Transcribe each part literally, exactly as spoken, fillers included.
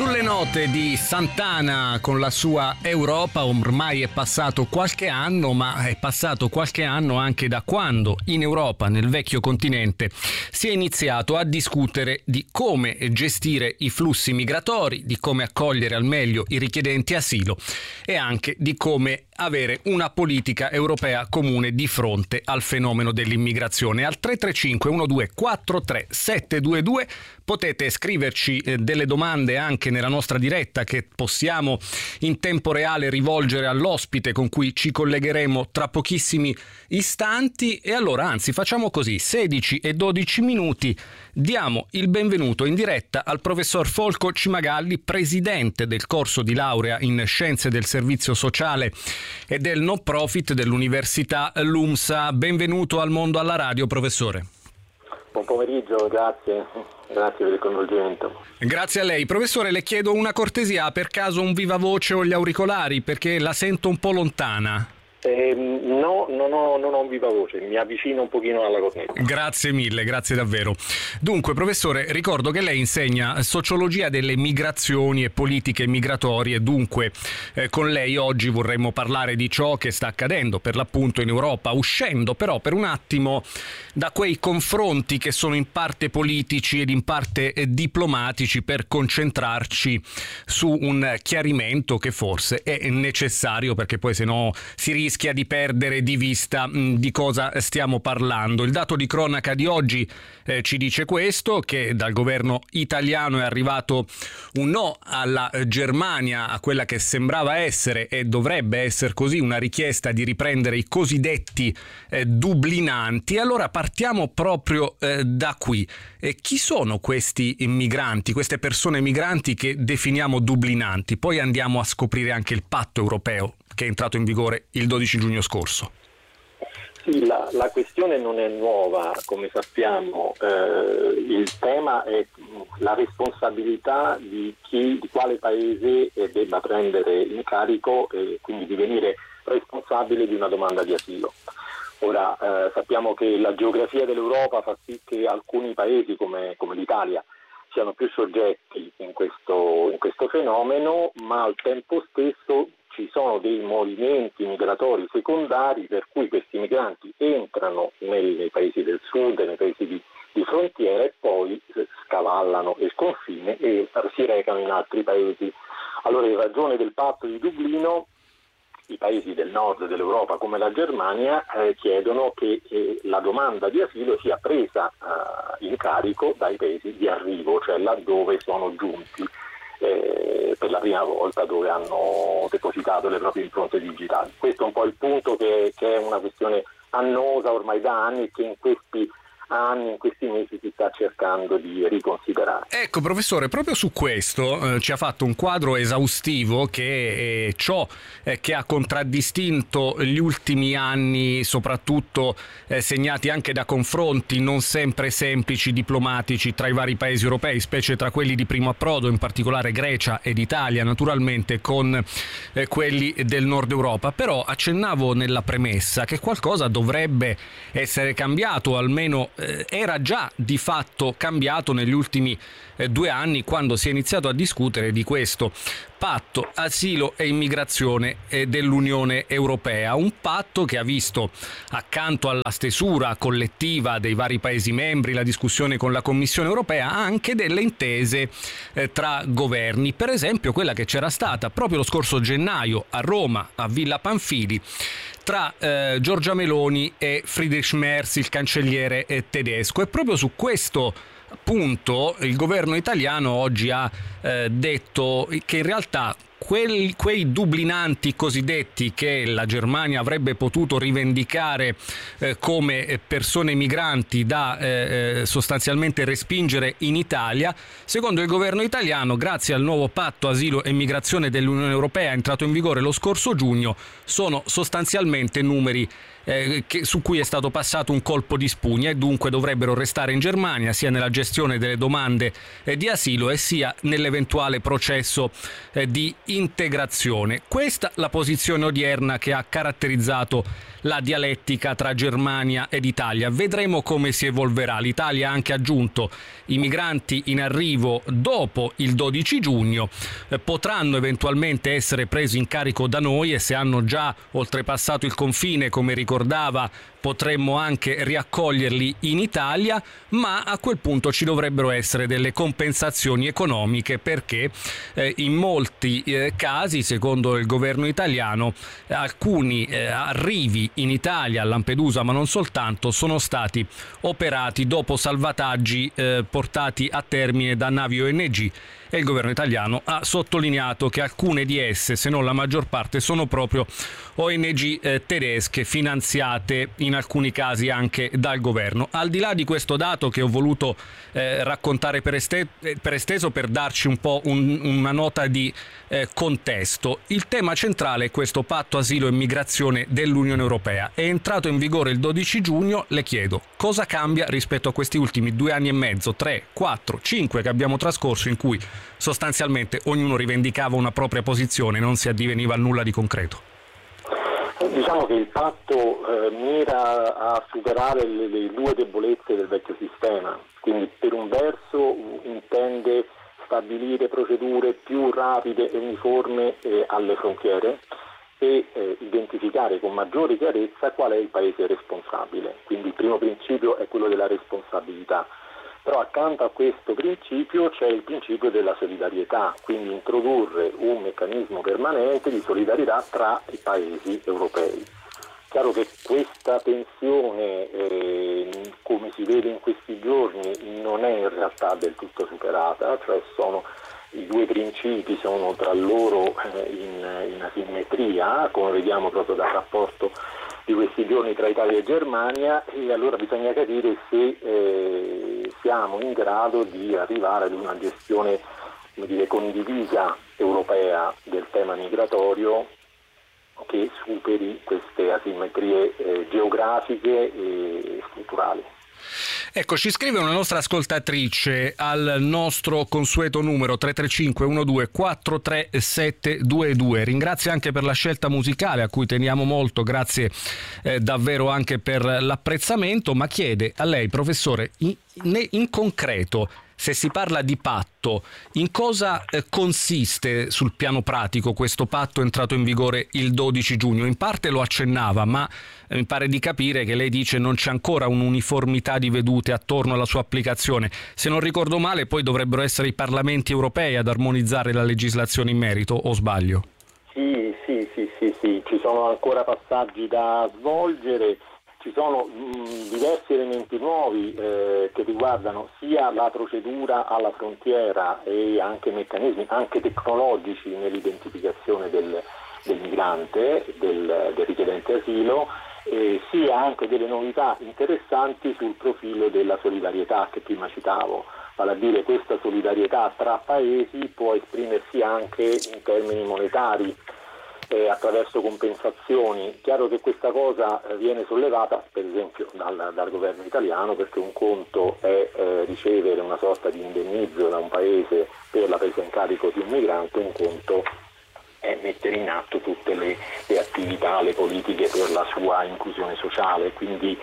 Sulle note di Santana con la sua Europa ormai è passato qualche anno, ma è passato qualche anno anche da quando in Europa, nel vecchio continente, si è iniziato a discutere di come gestire i flussi migratori, di come accogliere al meglio i richiedenti asilo e anche di come avere una politica europea comune di fronte al fenomeno dell'immigrazione. Al tre tre cinque uno due quattro tre sette due due potete scriverci eh, delle domande anche nella nostra diretta che possiamo in tempo reale rivolgere all'ospite con cui ci collegheremo tra pochissimi istanti. E allora, anzi, facciamo così: sedici e dodici minuti, diamo il benvenuto in diretta al professor Folco Cimagalli, presidente del corso di laurea in Scienze del Servizio Sociale e del non profit dell'Università LUMSA. Benvenuto al Mondo alla Radio, professore. Buon pomeriggio, grazie. Grazie per il coinvolgimento. Grazie a lei. Professore, le chiedo una cortesia, per caso un viva voce o gli auricolari, perché la sento un po' lontana. Eh, no, non ho, non ho un viva voce, mi avvicino un pochino alla cornetta. Grazie mille, grazie davvero. Dunque, professore, ricordo che lei insegna sociologia delle migrazioni e politiche migratorie, dunque eh, con lei oggi vorremmo parlare di ciò che sta accadendo per l'appunto in Europa, uscendo però per un attimo da quei confronti che sono in parte politici ed in parte eh, diplomatici, per concentrarci su un chiarimento che forse è necessario, perché poi se no si rischia rischia di perdere di vista mh, di cosa stiamo parlando. Il dato di cronaca di oggi eh, ci dice questo, che dal governo italiano è arrivato un no alla eh, Germania, a quella che sembrava essere e dovrebbe essere così una richiesta di riprendere i cosiddetti eh, dublinanti. Allora partiamo proprio eh, da qui. Eh, chi sono questi migranti, queste persone migranti che definiamo dublinanti? Poi andiamo a scoprire anche il patto europeo che è entrato in vigore il dodici giugno scorso. Sì, la, la questione non è nuova, come sappiamo. Eh, il tema è la responsabilità di chi, di quale paese eh, debba prendere in carico e quindi divenire responsabile di una domanda di asilo. Ora eh, sappiamo che la geografia dell'Europa fa sì che alcuni paesi come, come l'Italia siano più soggetti in questo, in questo fenomeno, ma al tempo stesso ci sono dei movimenti migratori secondari per cui questi migranti entrano nei, nei paesi del sud, nei paesi di, di frontiera e poi scavallano il confine e si recano in altri paesi. Allora, in ragione del patto di Dublino, i paesi del nord dell'Europa come la Germania eh, chiedono che eh, la domanda di asilo sia presa eh, in carico dai paesi di arrivo, cioè laddove sono giunti Eh, per la prima volta, dove hanno depositato le proprie impronte digitali. Questo è un po' il punto, che, che è una questione annosa ormai da anni e che in questi anni, in questi mesi si sta cercando di riconsiderare. Ecco, professore, proprio su questo eh, ci ha fatto un quadro esaustivo che è ciò eh, che ha contraddistinto gli ultimi anni, soprattutto eh, segnati anche da confronti non sempre semplici diplomatici tra i vari paesi europei, specie tra quelli di primo approdo, in particolare Grecia ed Italia, naturalmente, con eh, quelli del nord Europa. Però accennavo nella premessa che qualcosa dovrebbe essere cambiato, almeno era già di fatto cambiato negli ultimi eh, due anni, quando si è iniziato a discutere di questo patto asilo e immigrazione eh, dell'Unione Europea, un patto che ha visto, accanto alla stesura collettiva dei vari Paesi membri, la discussione con la Commissione Europea, anche delle intese eh, tra governi, per esempio quella che c'era stata proprio lo scorso gennaio a Roma, a Villa Pamphili, tra eh, Giorgia Meloni e Friedrich Merz, il cancelliere eh, tedesco. E proprio su questo punto il governo italiano oggi ha eh, detto che in realtà Quelli, quei dublinanti cosiddetti che la Germania avrebbe potuto rivendicare eh, come persone migranti da eh, sostanzialmente respingere in Italia, secondo il governo italiano, grazie al nuovo patto asilo e migrazione dell'Unione Europea entrato in vigore lo scorso giugno, sono sostanzialmente numeri eh, che, su cui è stato passato un colpo di spugna, e dunque dovrebbero restare in Germania sia nella gestione delle domande eh, di asilo e sia nell'eventuale processo eh, di integrazione. Questa la posizione odierna che ha caratterizzato la dialettica tra Germania ed Italia. Vedremo come si evolverà. L'Italia ha anche aggiunto i migranti in arrivo dopo il dodici giugno eh, potranno eventualmente essere presi in carico da noi, e se hanno già oltrepassato il confine, come ricordava, potremmo anche riaccoglierli in Italia, ma a quel punto ci dovrebbero essere delle compensazioni economiche, perché eh, in molti eh, casi, secondo il governo italiano, alcuni eh, arrivi in Italia, a Lampedusa ma non soltanto, sono stati operati dopo salvataggi eh, portati a termine da navi O N G, e il governo italiano ha sottolineato che alcune di esse, se non la maggior parte, sono proprio O N G eh, tedesche, finanziate in alcuni casi anche dal governo. Al di là di questo dato che ho voluto eh, raccontare per, este- per esteso per darci un po' un, una nota di eh, contesto, il tema centrale è questo patto asilo e migrazione dell'Unione Europea. È entrato in vigore il dodici giugno, le chiedo cosa cambia rispetto a questi ultimi due anni e mezzo, tre, quattro, cinque che abbiamo trascorso, in cui sostanzialmente ognuno rivendicava una propria posizione e non si addiveniva a nulla di concreto. Diciamo che il patto eh, mira a superare le, le due debolezze del vecchio sistema, quindi per un verso intende stabilire procedure più rapide e uniformi eh, alle frontiere e eh, identificare con maggiore chiarezza qual è il paese responsabile, quindi il primo principio è quello della responsabilità. Però accanto a questo principio c'è il principio della solidarietà, quindi introdurre un meccanismo permanente di solidarietà tra i paesi europei. Chiaro che questa tensione, eh, come si vede in questi giorni, non è in realtà del tutto superata, cioè sono, i due principi sono tra loro eh, in, in asimmetria, come vediamo proprio dal rapporto di questi giorni tra Italia e Germania, e allora bisogna capire se eh, siamo in grado di arrivare ad una gestione, come dire, condivisa europea del tema migratorio che superi queste asimmetrie eh, geografiche e strutturali. Ecco, ci scrive una nostra ascoltatrice al nostro consueto numero tre tre cinque uno due quattro tre sette due due. Ringrazio anche per la scelta musicale, a cui teniamo molto, grazie eh, davvero anche per l'apprezzamento, ma chiede a lei, professore, in, in concreto, se si parla di patto, in cosa eh, consiste sul piano pratico questo patto entrato in vigore il dodici giugno? In parte lo accennava, ma eh, mi pare di capire che lei dice non c'è ancora un'uniformità di vedute attorno alla sua applicazione. Se non ricordo male, poi dovrebbero essere i parlamenti europei ad armonizzare la legislazione in merito, o sbaglio? Sì, sì, sì, sì, sì. Ci sono ancora passaggi da svolgere. Ci sono mh, diversi elementi nuovi eh, che riguardano sia la procedura alla frontiera e anche meccanismi anche tecnologici nell'identificazione del, del migrante, del, del richiedente asilo, eh, sia anche delle novità interessanti sul profilo della solidarietà che prima citavo. Vale a dire, questa solidarietà tra paesi può esprimersi anche in termini monetari, Eh, attraverso compensazioni. Chiaro che questa cosa eh, viene sollevata per esempio dal, dal governo italiano, perché un conto è eh, ricevere una sorta di indennizzo da un paese per la presa in carico di un migrante, un conto è mettere in atto tutte le, le attività, le politiche per la sua inclusione sociale. Quindi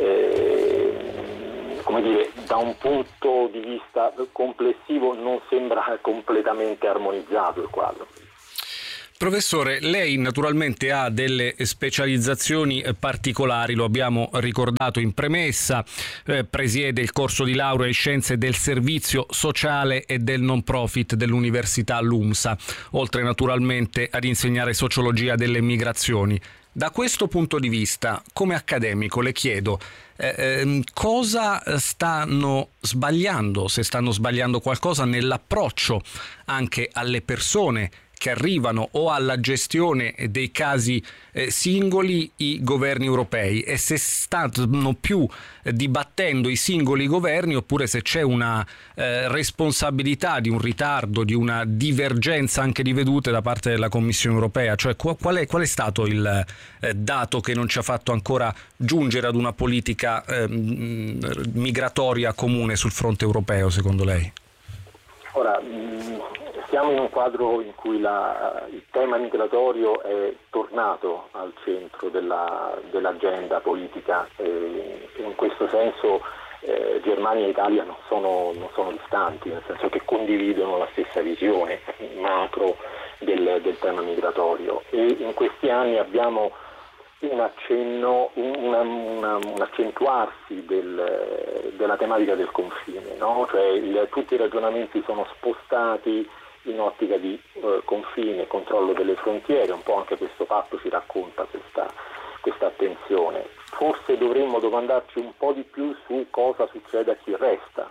eh, come dire, da un punto di vista complessivo non sembra completamente armonizzato il quadro. Professore, lei naturalmente ha delle specializzazioni particolari, lo abbiamo ricordato in premessa, eh, presiede il corso di laurea in scienze del servizio sociale e del non profit dell'Università LUMSA, oltre naturalmente ad insegnare sociologia delle migrazioni. Da questo punto di vista, come accademico, le chiedo eh, eh, cosa stanno sbagliando, se stanno sbagliando qualcosa nell'approccio anche alle persone che arrivano o alla gestione dei casi eh, singoli i governi europei, e se stanno più eh, dibattendo i singoli governi oppure se c'è una eh, responsabilità di un ritardo, di una divergenza anche di vedute da parte della Commissione europea. Cioè qual è, qual è stato il eh, dato che non ci ha fatto ancora giungere ad una politica eh, migratoria comune sul fronte europeo, secondo lei? Ora, mh, siamo in un quadro in cui la, il tema migratorio è tornato al centro della, dell'agenda politica e in questo senso eh, Germania e Italia non sono, non sono distanti, nel senso che condividono la stessa visione macro del, del tema migratorio, e in questi anni abbiamo un accenno, una, una, un accentuarsi del, della tematica del confine, no? Cioè il, tutti i ragionamenti sono spostati in ottica di eh, confine, controllo delle frontiere, un po' anche questo fatto ci racconta questa, questa attenzione. Forse dovremmo domandarci un po' di più su cosa succede a chi resta,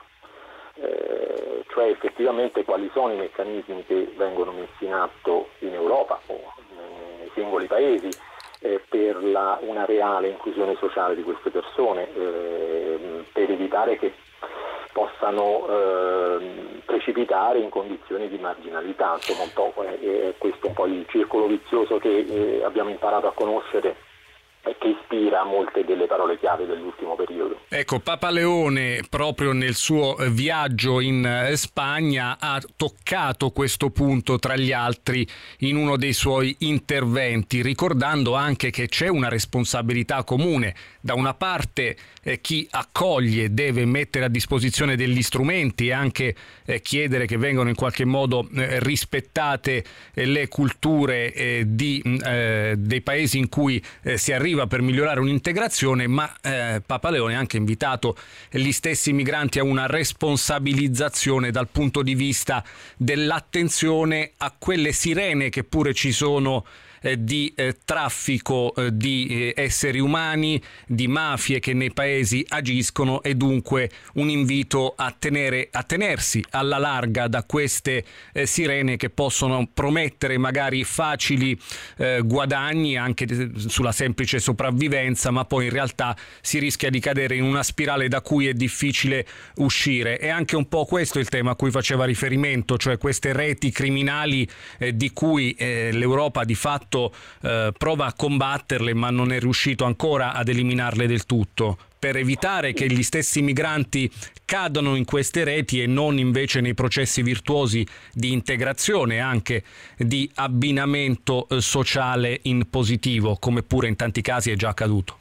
eh, cioè effettivamente quali sono i meccanismi che vengono messi in atto in Europa o nei singoli paesi Eh, per la, una reale inclusione sociale di queste persone, eh, per evitare che possano eh, precipitare in condizioni di marginalità. Insomma, un po', eh, è questo un po' il circolo vizioso che eh, abbiamo imparato a conoscere e che ispira molte delle parole chiave dell'ultimo periodo. Ecco, Papa Leone proprio nel suo viaggio in Spagna ha toccato questo punto tra gli altri in uno dei suoi interventi, ricordando anche che c'è una responsabilità comune. Da una parte eh, chi accoglie deve mettere a disposizione degli strumenti e anche eh, chiedere che vengano in qualche modo eh, rispettate eh, le culture eh, di, eh, dei paesi in cui eh, si arriva per migliorare un'integrazione, ma eh, Papa Leone ha anche invitato gli stessi migranti a una responsabilizzazione dal punto di vista dell'attenzione a quelle sirene che pure ci sono eh, di eh, traffico eh, di eh, esseri umani, di mafie che nei paesi agiscono, e dunque un invito a tenere a tenersi alla larga da queste eh, sirene che possono promettere magari facili eh, guadagni anche sulla semplice sopravvivenza, ma poi in realtà si rischia di cadere in una spirale da cui è difficile uscire. È anche un po' questo il tema a cui faceva riferimento, cioè queste reti criminali eh, di cui eh, l'Europa di fatto eh, prova a combatterle, ma non è riuscito ancora ad eliminarle del tutto, per evitare che gli stessi migranti cadano in queste reti e non invece nei processi virtuosi di integrazione, anche di abbinamento eh, sociale in positivo, come pure in tanti casi è già accaduto.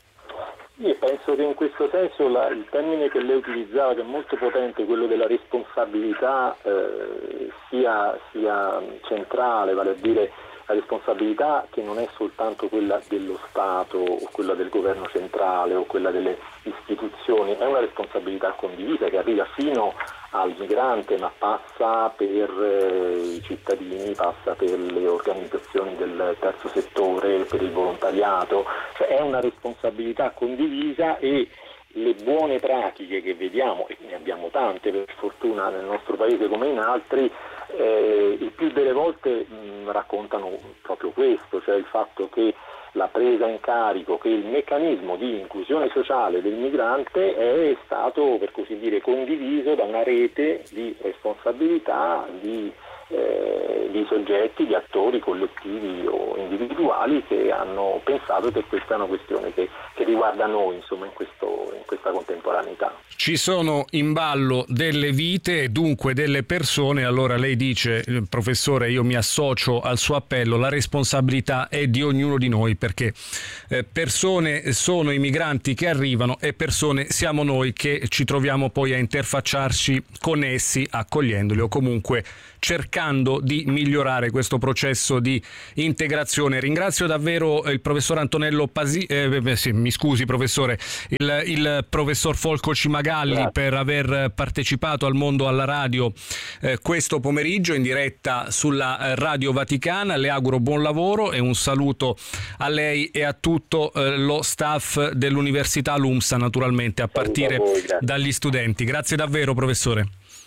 Io penso che in questo senso la, il termine che lei utilizzava, che è molto potente, quello della responsabilità, eh, sia, sia centrale, vale a dire la responsabilità che non è soltanto quella dello Stato o quella del governo centrale o quella delle istituzioni, è una responsabilità condivisa che arriva fino al migrante, ma passa per eh, i cittadini, passa per le organizzazioni del terzo settore, per il volontariato, cioè è una responsabilità condivisa, e le buone pratiche che vediamo, e ne abbiamo tante per fortuna nel nostro paese come in altri, eh, il più delle volte mh, raccontano proprio questo, cioè il fatto che la presa in carico, che il meccanismo di inclusione sociale del migrante è stato, per così dire, condiviso da una rete di responsabilità, di, eh, di soggetti, di attori collettivi o individuali che hanno pensato che questa è una questione che, che riguarda noi, insomma, in, questo, in questa contemporaneità. Ci sono in ballo delle vite e dunque delle persone. Allora lei dice, professore, io mi associo al suo appello, la responsabilità è di ognuno di noi, perché eh, persone sono i migranti che arrivano e persone siamo noi che ci troviamo poi a interfacciarci con essi, accogliendoli o comunque cercando di migliorare questo processo di integrazione. Ringrazio davvero il professor Antonello Pasi, eh, sì, mi scusi professore, il, il professor Folco Cimagalli, grazie, per aver partecipato al Mondo alla Radio eh, questo pomeriggio in diretta sulla Radio Vaticana. Le auguro buon lavoro e un saluto a lei e a tutto eh, lo staff dell'Università LUMSA, naturalmente a partire a voi, dagli studenti. Grazie davvero professore.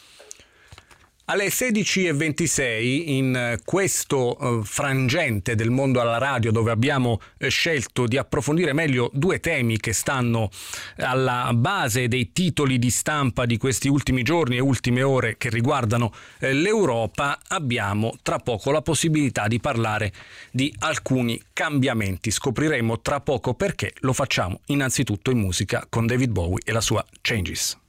Alle sedici e ventisei, in questo uh, frangente del Mondo alla Radio, dove abbiamo eh, scelto di approfondire meglio due temi che stanno alla base dei titoli di stampa di questi ultimi giorni e ultime ore che riguardano eh, l'Europa, abbiamo tra poco la possibilità di parlare di alcuni cambiamenti. Scopriremo tra poco perché. Lo facciamo innanzitutto in musica con David Bowie e la sua Changes.